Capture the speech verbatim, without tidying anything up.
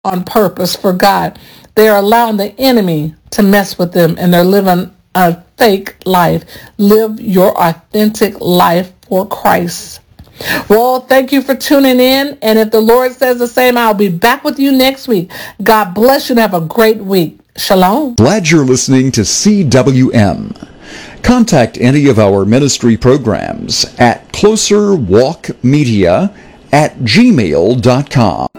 on purpose for God. They're allowing the enemy to mess with them, and they're living a fake life. Live your authentic life for Christ. Well, thank you for tuning in. And if the Lord says the same, I'll be back with you next week. God bless you and have a great week. Shalom. Glad you're listening to C W M. Contact any of our ministry programs at closer walk media at gmail dot com.